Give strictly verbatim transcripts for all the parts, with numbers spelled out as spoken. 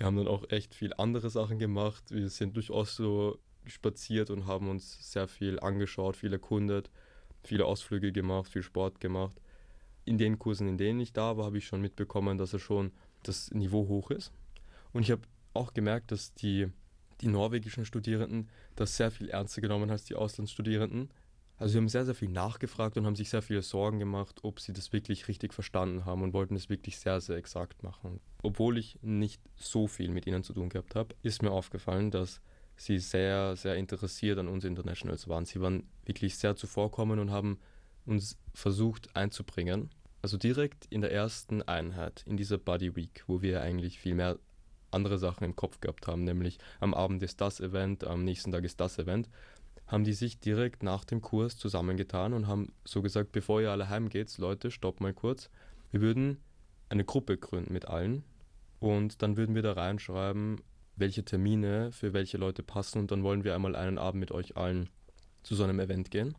Wir haben dann auch echt viel andere Sachen gemacht. Wir sind durch Oslo spaziert und haben uns sehr viel angeschaut, viel erkundet, viele Ausflüge gemacht, viel Sport gemacht. In den Kursen, in denen ich da war, habe ich schon mitbekommen, dass er schon das Niveau hoch ist. Und ich habe auch gemerkt, dass die, die norwegischen Studierenden das sehr viel ernster genommen haben als die Auslandsstudierenden. Also sie haben sehr, sehr viel nachgefragt und haben sich sehr viele Sorgen gemacht, ob sie das wirklich richtig verstanden haben und wollten es wirklich sehr, sehr exakt machen. Obwohl ich nicht so viel mit ihnen zu tun gehabt habe, ist mir aufgefallen, dass sie sehr, sehr interessiert an uns Internationals waren. Sie waren wirklich sehr zuvorkommend und haben uns versucht einzubringen. Also direkt in der ersten Einheit, in dieser Buddy Week, wo wir eigentlich viel mehr andere Sachen im Kopf gehabt haben, nämlich am Abend ist das Event, am nächsten Tag ist das Event, haben die sich direkt nach dem Kurs zusammengetan und haben so gesagt, bevor ihr alle heimgeht, Leute, stopp mal kurz, wir würden eine Gruppe gründen mit allen und dann würden wir da reinschreiben, welche Termine für welche Leute passen und dann wollen wir einmal einen Abend mit euch allen zu so einem Event gehen,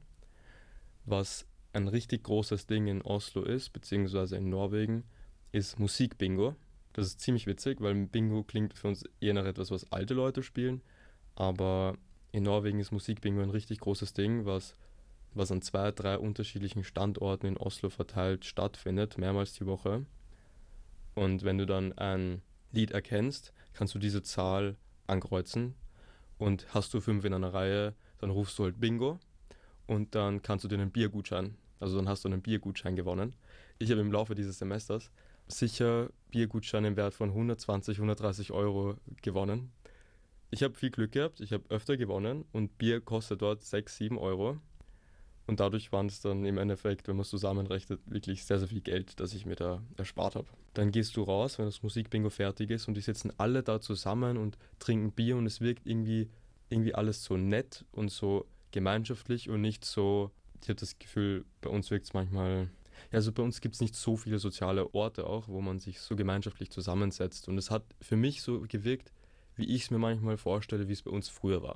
was ein richtig großes Ding in Oslo ist, beziehungsweise in Norwegen, ist Musikbingo. Das ist ziemlich witzig, weil Bingo klingt für uns eher nach etwas, was alte Leute spielen, aber in Norwegen ist Musikbingo ein richtig großes Ding, was, was an zwei, drei unterschiedlichen Standorten in Oslo verteilt stattfindet, mehrmals die Woche. Und wenn du dann ein Lied erkennst, kannst du diese Zahl ankreuzen und hast du fünf in einer Reihe, dann rufst du halt Bingo und dann kannst du dir einen Biergutschein, also dann hast du einen Biergutschein gewonnen. Ich habe im Laufe dieses Semesters sicher Biergutscheine im Wert von hundertzwanzig, hundertdreißig Euro gewonnen. Ich habe viel Glück gehabt, ich habe öfter gewonnen und Bier kostet dort sechs, sieben Euro. Und dadurch waren es dann im Endeffekt, wenn man es zusammenrechnet, wirklich sehr, sehr viel Geld, das ich mir da erspart habe. Dann gehst du raus, wenn das Musikbingo fertig ist und die sitzen alle da zusammen und trinken Bier und es wirkt irgendwie, irgendwie alles so nett und so gemeinschaftlich und nicht so, ich habe das Gefühl, bei uns wirkt es manchmal, ja, also bei uns gibt es nicht so viele soziale Orte auch, wo man sich so gemeinschaftlich zusammensetzt. Und es hat für mich so gewirkt, wie ich es mir manchmal vorstelle, wie es bei uns früher war.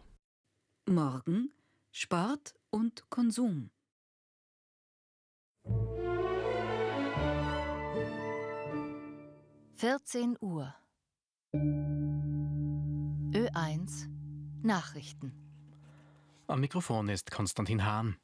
Morgen Sport und Konsum. vierzehn Uhr. Ö eins Nachrichten. Am Mikrofon ist Konstantin Hahn.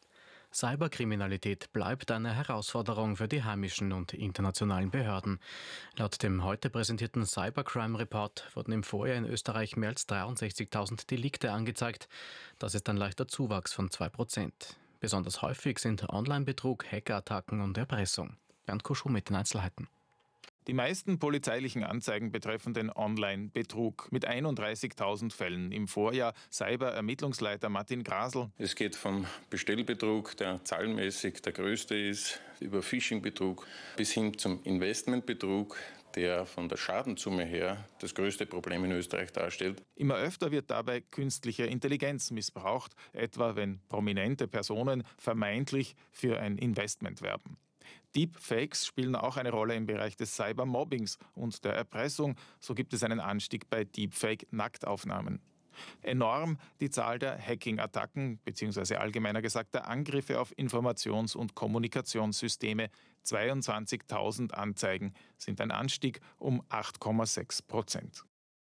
Cyberkriminalität bleibt eine Herausforderung für die heimischen und internationalen Behörden. Laut dem heute präsentierten Cybercrime Report wurden im Vorjahr in Österreich mehr als dreiundsechzigtausend Delikte angezeigt. Das ist ein leichter Zuwachs von zwei Prozent. Besonders häufig sind Online-Betrug, Hackerattacken und Erpressung. Bernd Kuschuh mit den Einzelheiten. Die meisten polizeilichen Anzeigen betreffen den Online-Betrug mit einunddreißigtausend Fällen. Im Vorjahr Cyber-Ermittlungsleiter Martin Grasl. Es geht vom Bestellbetrug, der zahlenmäßig der größte ist, über Phishing-Betrug bis hin zum Investmentbetrug, der von der Schadensumme her das größte Problem in Österreich darstellt. Immer öfter wird dabei künstliche Intelligenz missbraucht, etwa wenn prominente Personen vermeintlich für ein Investment werben. Deepfakes spielen auch eine Rolle im Bereich des Cybermobbings und der Erpressung. So gibt es einen Anstieg bei Deepfake-Nacktaufnahmen. Enorm die Zahl der Hacking-Attacken bzw. allgemeiner gesagt der Angriffe auf Informations- und Kommunikationssysteme. zweiundzwanzigtausend Anzeigen sind ein Anstieg um acht Komma sechs Prozent.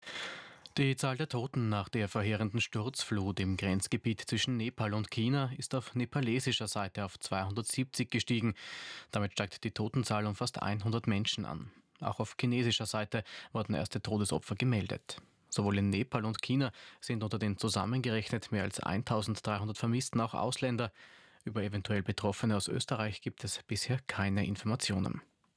Die Zahl der Toten nach der verheerenden Sturzflut im Grenzgebiet zwischen Nepal und China ist auf nepalesischer Seite auf zweihundertsiebzig gestiegen. Damit steigt die Totenzahl um fast hundert Menschen an. Auch auf chinesischer Seite wurden erste Todesopfer gemeldet. Sowohl in Nepal und China sind unter den zusammengerechnet mehr als eintausenddreihundert Vermissten auch Ausländer. Über eventuell Betroffene aus Österreich gibt es bisher keine Informationen.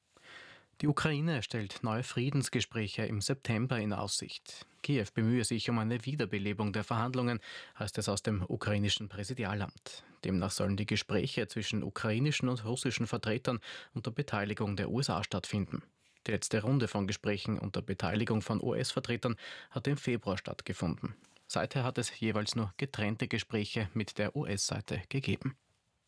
Die Ukraine stellt neue Friedensgespräche im September in Aussicht. Kiew bemühe sich um eine Wiederbelebung der Verhandlungen, heißt es aus dem ukrainischen Präsidialamt. Demnach sollen die Gespräche zwischen ukrainischen und russischen Vertretern unter Beteiligung der U S A stattfinden. Die letzte Runde von Gesprächen unter Beteiligung von U S-Vertretern hat im Februar stattgefunden. Seither hat es jeweils nur getrennte Gespräche mit der U S-Seite gegeben.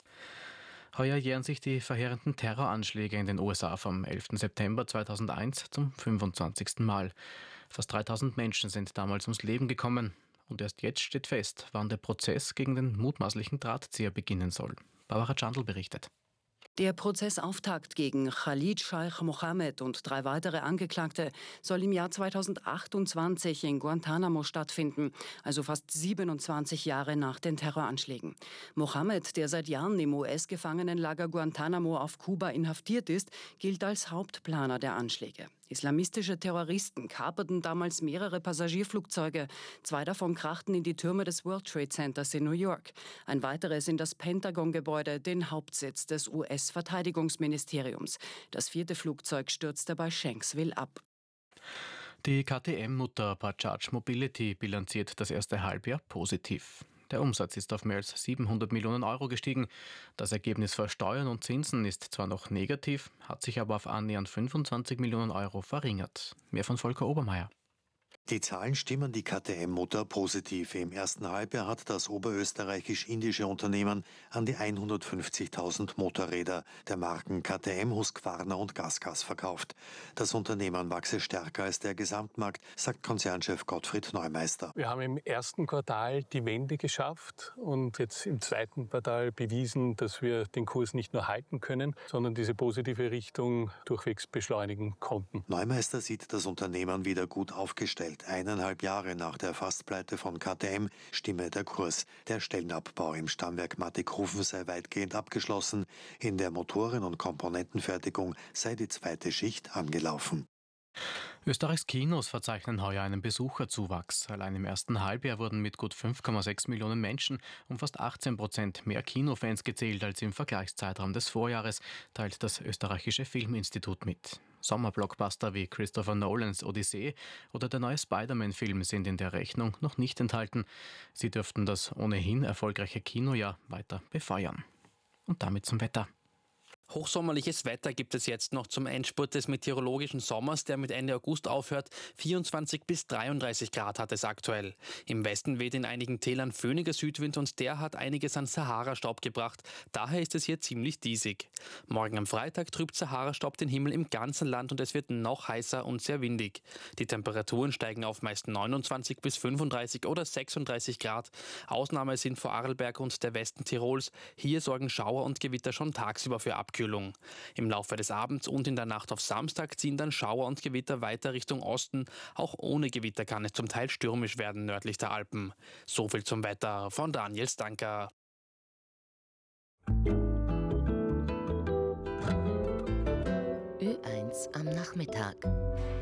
Heuer jähren sich die verheerenden Terroranschläge in den U S A vom elften September zweitausendeins zum fünfundzwanzigsten Mal. Fast dreitausend Menschen sind damals ums Leben gekommen. Und erst jetzt steht fest, wann der Prozess gegen den mutmaßlichen Drahtzieher beginnen soll. Barbara Chandl berichtet. Der Prozessauftakt gegen Khalid Sheikh Mohammed und drei weitere Angeklagte soll im Jahr zweitausendachtundzwanzig in Guantanamo stattfinden, also fast siebenundzwanzig Jahre nach den Terroranschlägen. Mohammed, der seit Jahren im U S-Gefangenenlager Guantanamo auf Kuba inhaftiert ist, gilt als Hauptplaner der Anschläge. Islamistische Terroristen kaperten damals mehrere Passagierflugzeuge. Zwei davon krachten in die Türme des World Trade Centers in New York. Ein weiteres in das Pentagon-Gebäude, den Hauptsitz des U S-Verteidigungsministeriums. Das vierte Flugzeug stürzte bei Shanksville ab. Die K T M-Mutter Bajaj Mobility bilanziert das erste Halbjahr positiv. Der Umsatz ist auf mehr als siebenhundert Millionen Euro gestiegen. Das Ergebnis vor Steuern und Zinsen ist zwar noch negativ, hat sich aber auf annähernd fünfundzwanzig Millionen Euro verringert. Mehr von Volker Obermeier. Die Zahlen stimmen die K T M-Mutter positiv. Im ersten Halbjahr hat das oberösterreichisch-indische Unternehmen an die hundertfünfzigtausend Motorräder der Marken K T M, Husqvarna und GasGas verkauft. Das Unternehmen wachse stärker als der Gesamtmarkt, sagt Konzernchef Gottfried Neumeister. Wir haben im ersten Quartal die Wende geschafft und jetzt im zweiten Quartal bewiesen, dass wir den Kurs nicht nur halten können, sondern diese positive Richtung durchwegs beschleunigen konnten. Neumeister sieht das Unternehmen wieder gut aufgestellt. Eineinhalb Jahre nach der Fastpleite von K T M stimme der Kurs. Der Stellenabbau im Stammwerk Mattighofen sei weitgehend abgeschlossen. In der Motoren- und Komponentenfertigung sei die zweite Schicht angelaufen. Österreichs Kinos verzeichnen heuer einen Besucherzuwachs. Allein im ersten Halbjahr wurden mit gut fünf Komma sechs Millionen Menschen um fast achtzehn Prozent mehr Kinofans gezählt als im Vergleichszeitraum des Vorjahres, teilt das österreichische Filminstitut mit. Sommerblockbuster wie Christopher Nolans Odyssee oder der neue Spider-Man-Film sind in der Rechnung noch nicht enthalten. Sie dürften das ohnehin erfolgreiche Kinojahr weiter befeuern. Und damit zum Wetter. Hochsommerliches Wetter gibt es jetzt noch zum Endspurt des meteorologischen Sommers, der mit Ende August aufhört. vierundzwanzig bis dreiunddreißig Grad hat es aktuell. Im Westen weht in einigen Tälern föhniger Südwind und der hat einiges an Sahara-Staub gebracht. Daher ist es hier ziemlich diesig. Morgen am Freitag trübt Sahara-Staub den Himmel im ganzen Land und es wird noch heißer und sehr windig. Die Temperaturen steigen auf meist neunundzwanzig bis fünfunddreißig oder sechsunddreißig Grad. Ausnahme sind Vorarlberg und der Westen Tirols. Hier sorgen Schauer und Gewitter schon tagsüber für Abkühlung. Im Laufe des Abends und in der Nacht auf Samstag ziehen dann Schauer und Gewitter weiter Richtung Osten. Auch ohne Gewitter kann es zum Teil stürmisch werden nördlich der Alpen. So viel zum Wetter von Daniel Stanker. Ö eins am Nachmittag.